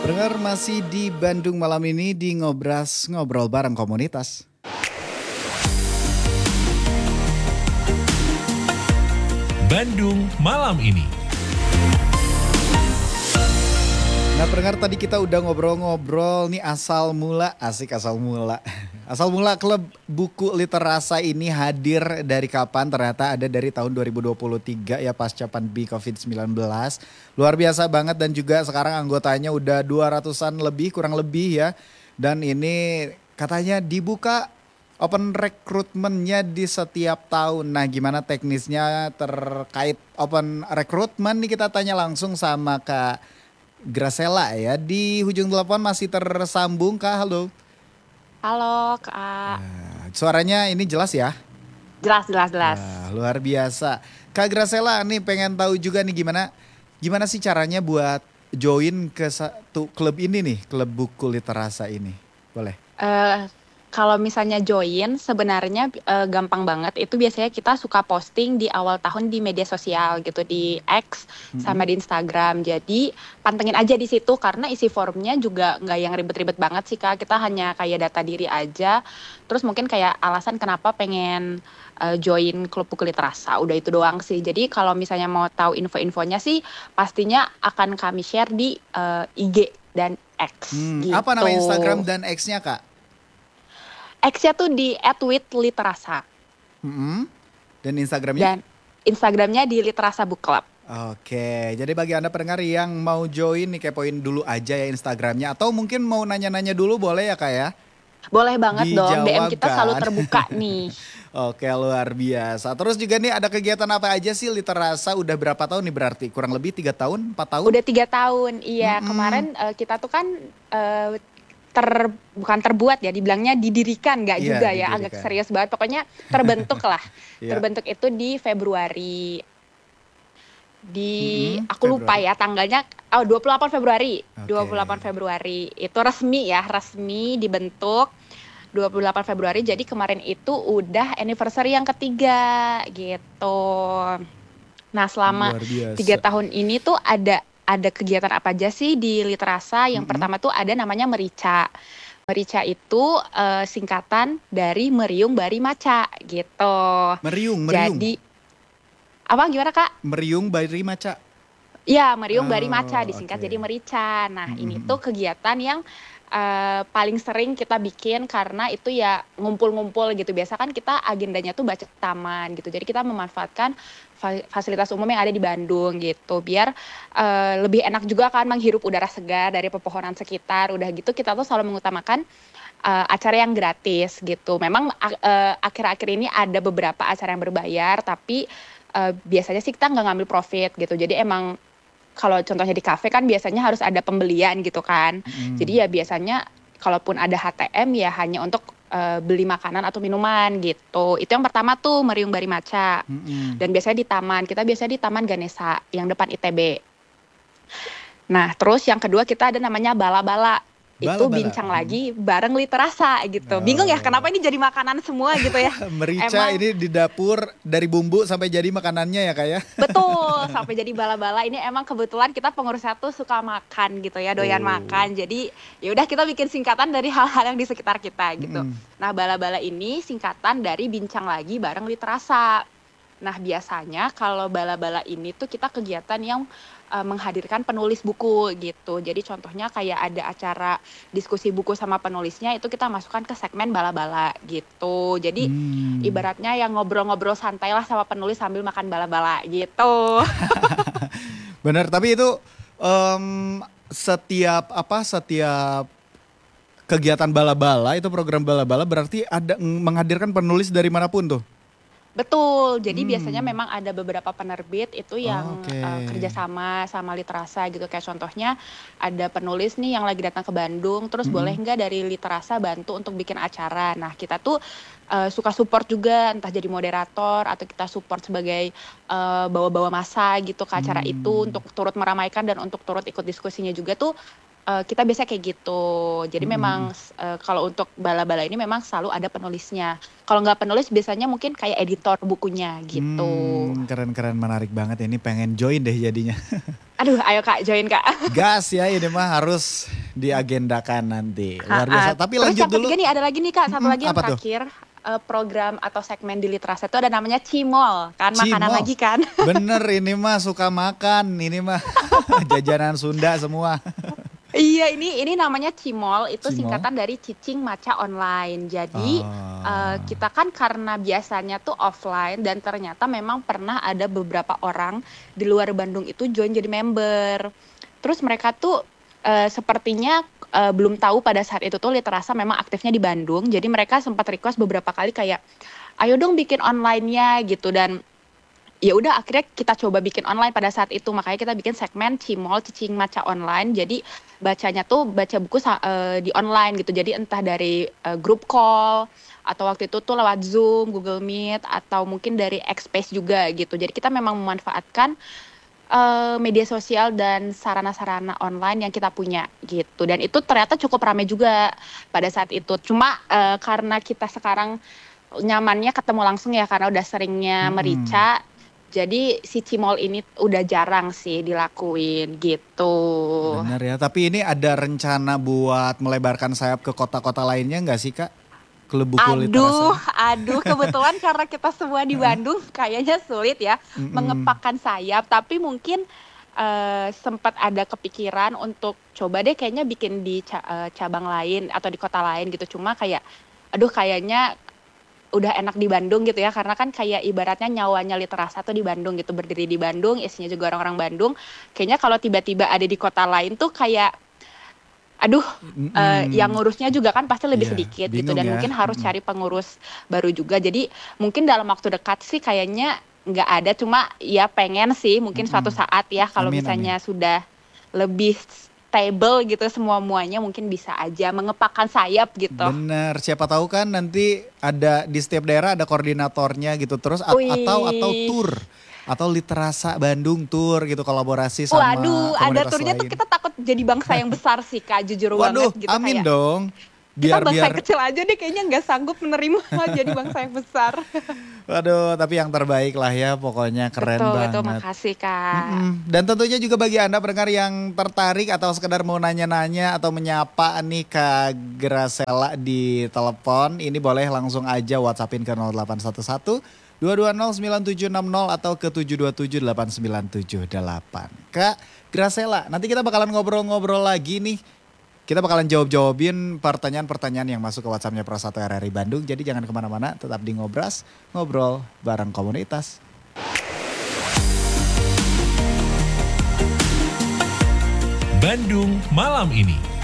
Pendengar masih di Bandung malam ini di Ngobras Ngobrol bareng komunitas. Bandung malam ini. Nah pendengar tadi kita udah ngobrol-ngobrol nih asal mula klub buku literasa ini hadir dari kapan? Ternyata ada dari tahun 2023 ya pasca pandemi COVID-19. Luar biasa banget dan juga sekarang anggotanya udah 200-an lebih kurang lebih ya. Dan ini katanya dibuka open recruitment-nya di setiap tahun. Nah gimana teknisnya terkait open recruitment nih kita tanya langsung sama Kak Graciela ya. Di ujung telepon masih tersambung Kak, halo. Halo Kak. Suaranya ini jelas ya? Jelas. Luar biasa. Kak Graciela nih pengen tahu juga nih gimana sih caranya buat join ke satu klub ini nih, klub buku literasa ini. Boleh? Kalau misalnya join sebenarnya gampang banget. Itu biasanya kita suka posting di awal tahun di media sosial gitu, di X sama di Instagram. Jadi pantengin aja di situ karena isi formnya juga nggak yang ribet-ribet banget sih Kak. Kita hanya kayak data diri aja. Terus mungkin kayak alasan kenapa pengen join klub buku literasa. Udah itu doang sih. Jadi kalau misalnya mau tahu info-infonya sih pastinya akan kami share di IG dan X gitu. Apa nama Instagram dan X-nya Kak? X-nya tuh di @withliterasa. Dan Instagramnya? Dan Instagramnya di Literasa Book Club. Oke, jadi bagi Anda pendengar yang mau join nih kepoin dulu aja ya Instagramnya. Atau mungkin mau nanya-nanya dulu boleh ya Kak ya? Boleh banget dong, DM kita Dijawabkan. selalu terbuka nih. Oke luar biasa. Terus juga nih ada kegiatan apa aja sih Literasa udah berapa tahun nih berarti? Kurang lebih 3 tahun, 4 tahun? Udah 3 tahun, iya. Kemarin kita tuh kan bukan terbuat ya, dibilangnya didirikan nggak Iya, juga ya, didirikan. agak serius banget. Pokoknya terbentuk lah. Iya. Terbentuk itu di Februari. Aku Februari. lupa ya tanggalnya, 28 Februari. Oke. 28 Februari. Itu resmi dibentuk 28 Februari. Jadi kemarin itu udah anniversary yang ketiga gitu. Nah, selama Luar biasa. 3 tahun ini tuh ada kegiatan apa aja sih di Literasa? Yang pertama tuh ada namanya Merica. Merica itu singkatan dari Meriung Bari Maca gitu. Meriung. Jadi apa gimana Kak? Meriung Bari Maca. Ya, Meriung Bari Oh, Maca disingkat oke. jadi Merica. Nah, ini tuh kegiatan yang paling sering kita bikin karena itu ya ngumpul-ngumpul gitu. Biasa kan kita agendanya tuh baca taman gitu. Jadi kita memanfaatkan fasilitas umum yang ada di Bandung gitu. Biar lebih enak juga kan menghirup udara segar dari pepohonan sekitar. Udah gitu kita tuh selalu mengutamakan acara yang gratis gitu. Memang akhir-akhir ini ada beberapa acara yang berbayar, tapi biasanya sih kita nggak ngambil profit gitu. Jadi emang kalau contohnya di kafe kan biasanya harus ada pembelian gitu kan. Jadi ya biasanya kalaupun ada HTM ya hanya untuk beli makanan atau minuman gitu. Itu yang pertama tuh Meriung Bari Maca. Dan biasanya di taman. Kita biasanya di Taman Ganesa yang depan ITB. Nah, terus yang kedua kita ada namanya Bala-Bala. Itu Bala-bala. bincang lagi bareng Literasa gitu. Bingung ya kenapa ini jadi makanan semua gitu ya. Merica Emang- ini di dapur dari bumbu sampai jadi makanannya ya Kak ya? Betul, sampai jadi bala-bala ini emang kebetulan kita pengurus satu suka makan gitu ya, doyan makan. Jadi ya udah kita bikin singkatan dari hal-hal yang di sekitar kita gitu. Nah, bala-bala ini singkatan dari bincang lagi bareng Literasa. Nah, biasanya kalau bala-bala ini tuh kita kegiatan yang menghadirkan penulis buku gitu. Jadi contohnya kayak ada acara diskusi buku sama penulisnya itu kita masukkan ke segmen bala-bala gitu. Jadi ibaratnya yang ngobrol-ngobrol santai lah sama penulis sambil makan bala-bala gitu. Bener, tapi itu setiap kegiatan bala-bala itu program bala-bala berarti ada menghadirkan penulis dari manapun tuh. Betul, jadi biasanya memang ada beberapa penerbit itu yang Oke. kerjasama sama Literasa gitu. Kayak contohnya ada penulis nih yang lagi datang ke Bandung, terus boleh nggak dari Literasa bantu untuk bikin acara. Nah kita tuh suka support juga, entah jadi moderator atau kita support sebagai bawa-bawa masa gitu ke acara itu untuk turut meramaikan dan untuk turut ikut diskusinya juga tuh. Kita biasa kayak gitu. Jadi memang kalau untuk bala-bala ini memang selalu ada penulisnya. Kalau nggak penulis biasanya mungkin kayak editor bukunya gitu. Keren-keren, menarik banget ini, pengen join deh jadinya. Aduh, ayo Kak, join Kak. Gas ya, ini mah harus diagendakan nanti. Luar biasa. Tapi Terus lanjut yang dulu. ketiga nih ada lagi nih Kak, satu lagi yang Apa tuh? terakhir, program atau segmen di Literasa itu ada namanya Cimol, kan makanan Cimol. lagi kan. Bener, ini mah suka makan, ini mah jajanan Sunda semua. Iya, ini namanya Cimol, itu Cimol. singkatan dari Cicing Maca Online. Jadi Ah. kita kan karena biasanya tuh offline dan ternyata memang pernah ada beberapa orang di luar Bandung itu join jadi member. Terus mereka tuh sepertinya belum tahu pada saat itu tuh Literasa memang aktifnya di Bandung. Jadi mereka sempat request beberapa kali kayak, ayo dong bikin online-nya gitu. Dan ya udah akhirnya kita coba bikin online pada saat itu, makanya kita bikin segmen Cimol Cicing Maca Online. Jadi bacanya tuh baca buku di online gitu, jadi entah dari grup call atau waktu itu tuh lewat Zoom, Google Meet, atau mungkin dari X-Space juga gitu. Jadi kita memang memanfaatkan media sosial dan sarana-sarana online yang kita punya gitu, dan itu ternyata cukup ramai juga pada saat itu. Cuma karena kita sekarang nyamannya ketemu langsung ya, karena udah seringnya merica. Jadi si Cimol ini udah jarang sih dilakuin gitu. Bener ya, tapi ini ada rencana buat melebarkan sayap ke kota-kota lainnya nggak sih Kak? Klub buku Literasa. Aduh, kebetulan karena kita semua di Bandung kayaknya sulit ya mengepakkan sayap. Tapi mungkin sempat ada kepikiran untuk coba deh kayaknya bikin di cabang lain atau di kota lain gitu. Cuma kayak, aduh kayaknya udah enak di Bandung gitu ya, karena kan kayak ibaratnya nyawanya Literasa tuh di Bandung gitu, berdiri di Bandung, isinya juga orang-orang Bandung. Kayaknya kalau tiba-tiba ada di kota lain tuh kayak, aduh, yang ngurusnya juga kan pasti lebih Iya, sedikit gitu, bingung dan ya. mungkin harus cari pengurus baru juga. Jadi mungkin dalam waktu dekat sih kayaknya nggak ada, cuma ya pengen sih mungkin suatu saat ya kalau Amin, misalnya sudah lebih stable gitu semuanya, mungkin bisa aja mengepakkan sayap gitu. Bener, siapa tahu kan nanti ada di setiap daerah ada koordinatornya gitu terus Wih. atau tour atau Literasa Bandung tour gitu, kolaborasi sama Waduh, ada komunitas turnya tuh lain. kita takut jadi bangsa yang besar sih Kak, jujur Waduh, banget gitu. amin kayak dong. kita Biar bangsa yang kecil aja deh kayaknya nggak sanggup menerima jadi bangsa yang besar. waduh, tapi yang terbaik lah ya, pokoknya keren Betul, banget. makasih Kak. Dan tentunya juga bagi Anda pendengar yang tertarik atau sekedar mau nanya-nanya atau menyapa nih Kak Graciela di telepon, ini boleh langsung aja WhatsAppin ke 0811 2209760 atau ke 7278978. Kak Graciela, nanti kita bakalan ngobrol-ngobrol lagi nih. Kita bakalan jawab-jawabin pertanyaan-pertanyaan yang masuk ke WhatsApp-nya Pro 1 RRI Bandung. Jadi jangan kemana-mana, tetap di Ngobras, ngobrol bareng komunitas. Bandung Malam ini.